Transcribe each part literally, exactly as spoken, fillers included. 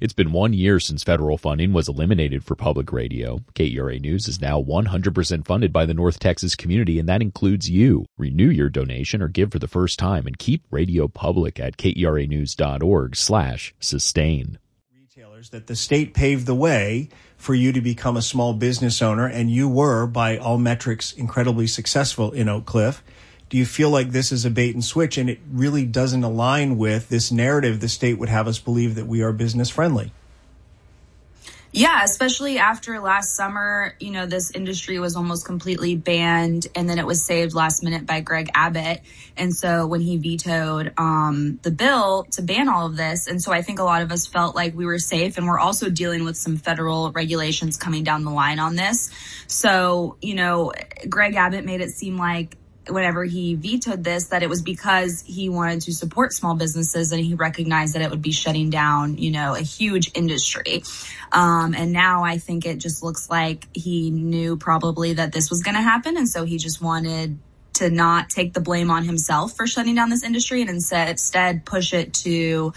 It's been one year since federal funding was eliminated for public radio. K E R A News is now one hundred percent funded by the North Texas community, and that includes you. Renew your donation or give for the first time and keep radio public at keranews.org slash sustain. Retailers that the state paved the way for you to become a small business owner, and you were, by all metrics, incredibly successful in Oak Cliff. Do you feel like this is a bait and switch, and it really doesn't align with this narrative the state would have us believe that we are business friendly? Yeah, especially after last summer, you know, this industry was almost completely banned, and then it was saved last minute by Greg Abbott. And so when he vetoed um, the bill to ban all of this, and so I think a lot of us felt like we were safe, and we're also dealing with some federal regulations coming down the line on this. So, you know, Greg Abbott made it seem like whenever he vetoed this, that it was because he wanted to support small businesses and he recognized that it would be shutting down, you know, a huge industry. Um, and now I think it just looks like he knew probably that this was going to happen. And so he just wanted to not take the blame on himself for shutting down this industry and instead, instead push it to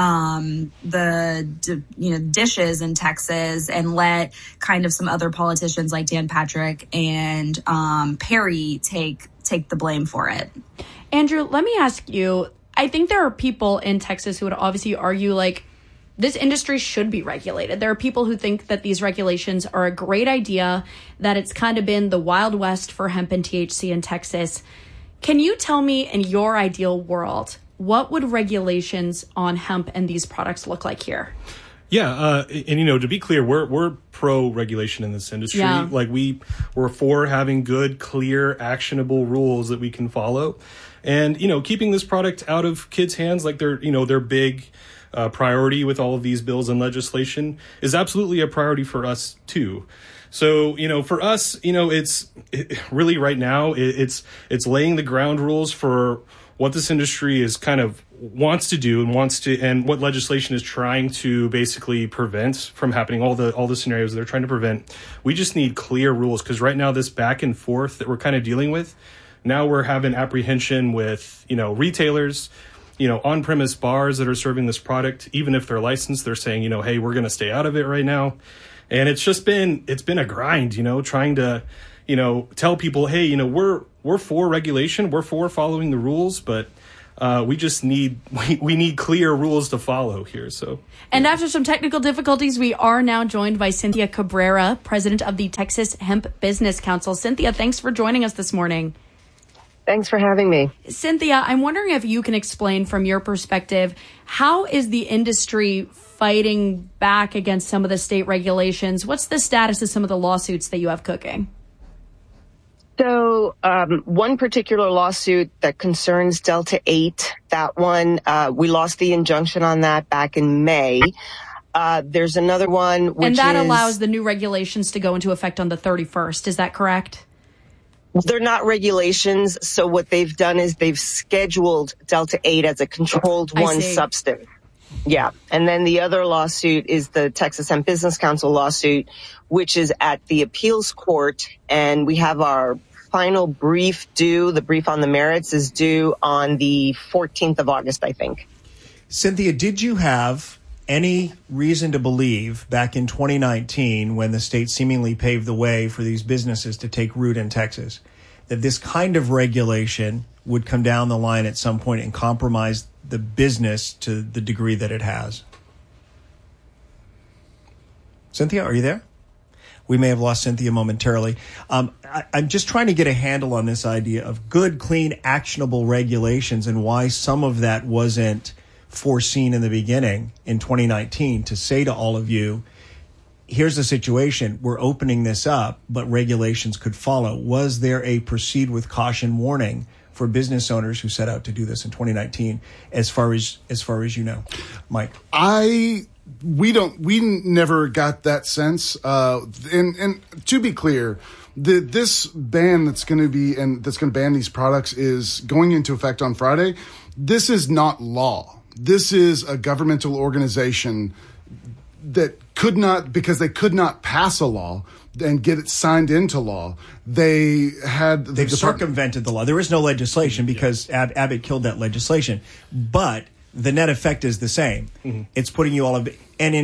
um, the, you know, dishes in Texas and let kind of some other politicians like Dan Patrick and um, Perry take take the blame for it. Andrew, let me ask you, I think there are people in Texas who would obviously argue like this industry should be regulated. There are people who think that these regulations are a great idea, that it's kind of been the Wild West for hemp and T H C in Texas. Can you tell me, in your ideal world, what would regulations on hemp and these products look like here? Yeah, uh, and, you know, to be clear, we're we're pro-regulation in this industry. Yeah. Like, we, we're for having good, clear, actionable rules that we can follow. And, you know, keeping this product out of kids' hands, like their, you know, their big uh, priority with all of these bills and legislation is absolutely a priority for us, too. So, you know, for us, you know, it's it, really right now, it, it's it's laying the ground rules for what this industry is kind of wants to do and wants to, and what legislation is trying to basically prevent from happening, all the all the scenarios they're trying to prevent. We just need clear rules, because right now this back and forth that we're kind of dealing with, now we're having apprehension with, you know, retailers, you know, on-premise bars that are serving this product. Even if they're licensed, they're saying, you know, hey, we're going to stay out of it right now. And it's just been, it's been a grind, you know, trying to, you know, tell people, hey, you know, we're, we're for regulation, we're for following the rules, but uh, we just need, we, we need clear rules to follow here. So, and after some technical difficulties, we are now joined by Cynthia Cabrera, president of the Texas Hemp Business Council. Cynthia, thanks for joining us this morning. Thanks for having me. Cynthia, I'm wondering if you can explain from your perspective, how is the industry fighting back against some of the state regulations? What's the status of some of the lawsuits that you have cooking? So um, one particular lawsuit that concerns Delta eight, that one, uh, we lost the injunction on that back in May. Uh, there's another one which And that is, allows the new regulations to go into effect on the thirty-first. Is that correct? They're not regulations. So what they've done is they've scheduled Delta eight as a controlled one substance. Yeah. And then the other lawsuit is the Texas Hemp Business Council lawsuit, which is at the appeals court. And we have our final brief due. The brief on the merits is due on the fourteenth of August, I think. Cynthia, did you have any reason to believe back in twenty nineteen, when the state seemingly paved the way for these businesses to take root in Texas, that this kind of regulation would come down the line at some point and compromise the business to the degree that it has? Cynthia, are you there? We may have lost Cynthia momentarily. Um, I, I'm just trying to get a handle on this idea of good, clean, actionable regulations and why some of that wasn't foreseen in the beginning in twenty nineteen, to say to all of you, here's the situation, we're opening this up, but regulations could follow. Was there a proceed with caution warning for business owners who set out to do this in twenty nineteen, as far as as far as you know? Mike? I we don't we never got that sense. Uh, and and to be clear, the this ban that's going to be and that's going to ban these products is going into effect on Friday. This is not law. This is a governmental organization that could not, because they could not pass a law and get it signed into law. They had the They've Depart- circumvented the law. There is no legislation because Ab- Abbott killed that legislation. But the net effect is the same. Mm-hmm. It's putting you all of, and in